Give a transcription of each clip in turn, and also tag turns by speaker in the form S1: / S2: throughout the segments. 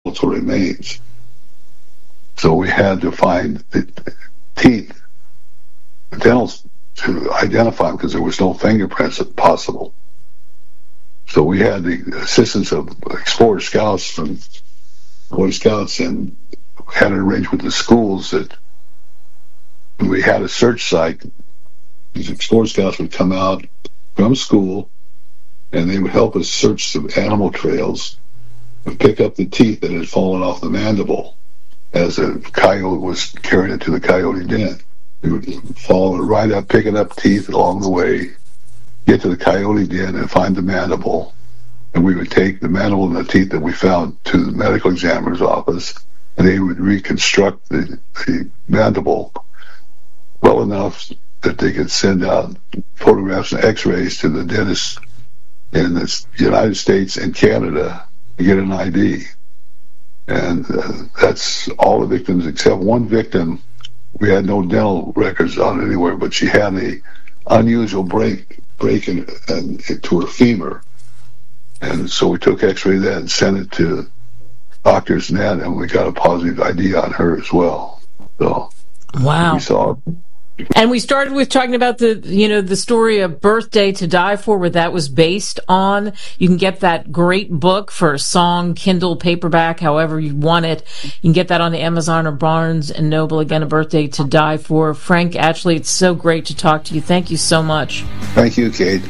S1: skeletal remains. So we had to find the teeth, the dentals, to identify them because there was no fingerprints possible. So we had the assistance of Explorer Scouts from Boy Scouts, and had an arrangement with the schools that when we had a search site, these Explorer Scouts would come out from school and they would help us search the animal trails and pick up the teeth that had fallen off the mandible as a coyote was carrying it to the coyote den. We would follow it right up, picking up teeth along the way, get to the coyote den and find the mandible. And we would take the mandible and the teeth that we found to the medical examiner's office, and they would reconstruct the mandible well enough that they could send out photographs and x-rays to the dentist in the United States and Canada to get an ID. And that's all the victims except one victim. We had no dental records on anywhere, but she had a unusual break into her femur. And so we took x-ray of that and sent it to Doctors Net, and we got a positive ID on her as well. So
S2: wow.
S1: We saw.
S2: And we started with talking about the story of Birthday to Die For, where that was based on. You can get that great book for song, Kindle, paperback, however you want it. You can get that on the Amazon or Barnes and Noble. Again, A Birthday to Die For. Frank Atchley, it's so great to talk to you. Thank you so much.
S1: Thank you, Kate.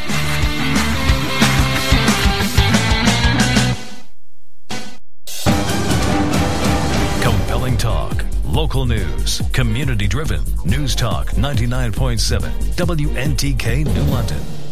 S3: Compelling talk. Local news, community-driven. News Talk 99.7, WNTK New London.